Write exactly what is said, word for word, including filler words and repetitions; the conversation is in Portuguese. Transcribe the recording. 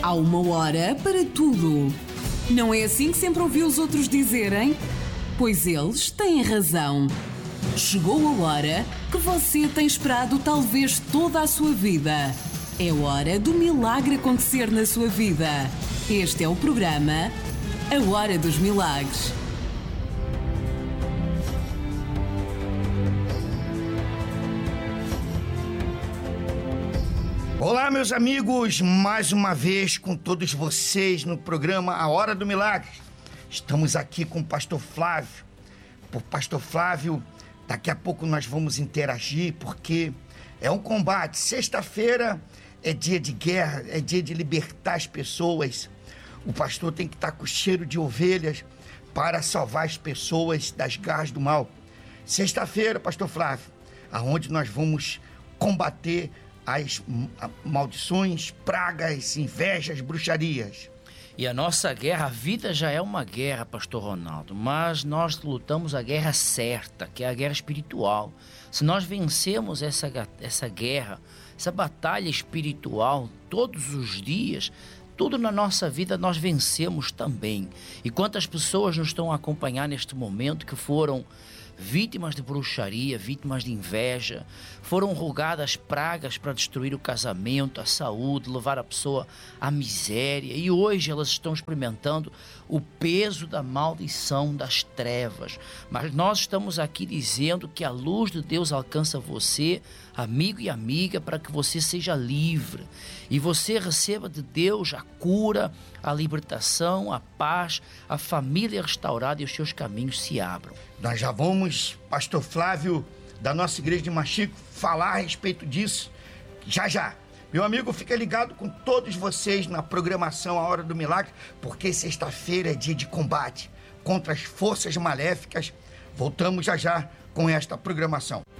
Há uma hora para tudo. Não é assim que sempre ouvi os outros dizerem? Pois eles têm razão. Chegou a hora que você tem esperado talvez toda a sua vida. É hora do milagre acontecer na sua vida. Este é o programa A Hora dos Milagres. Olá, meus amigos, mais uma vez com todos vocês no programa A Hora do Milagre. Estamos aqui com o pastor Flávio. Por pastor Flávio, daqui a pouco nós vamos interagir, porque é um combate. Sexta-feira é dia de guerra, é dia de libertar as pessoas. O pastor tem que estar com cheiro de ovelhas para salvar as pessoas das garras do mal. Sexta-feira, pastor Flávio, aonde nós vamos combater as maldições, pragas, invejas, bruxarias. E a nossa guerra, a vida já é uma guerra, pastor Ronaldo, mas nós lutamos a guerra certa, que é a guerra espiritual. Se nós vencemos essa, essa guerra, essa batalha espiritual todos os dias, tudo na nossa vida nós vencemos também. E quantas pessoas nos estão a acompanhar neste momento que foram vítimas de bruxaria, vítimas de inveja, foram rogadas pragas para destruir o casamento, a saúde, levar a pessoa à miséria, e hoje elas estão experimentando o peso da maldição das trevas. Mas nós estamos aqui dizendo que a luz de Deus alcança você, amigo e amiga, para que você seja livre e você receba de Deus a cura, a libertação, a paz, a família restaurada e os seus caminhos se abram. Nós já vamos, pastor Flávio, da nossa igreja de Machico, falar a respeito disso já já. Meu amigo, fica ligado com todos vocês na programação A Hora do Milagre, porque sexta-feira é dia de combate contra as forças maléficas. Voltamos já já com esta programação.